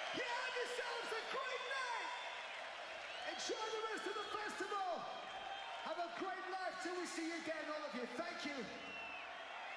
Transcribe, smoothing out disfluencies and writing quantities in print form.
You have yourselves a great night. Enjoy the rest of the festival. Have a great life till we see you again, all of you. Thank you.